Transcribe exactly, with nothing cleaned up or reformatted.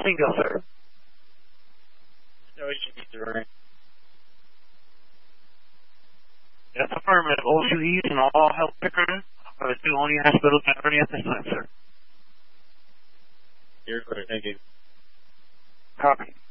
Single, sir. No, it should be three. That's affirmative. O two E's and all health pickers are the two only hospitals operating at this time, sir. You're clear. Thank you. Copy.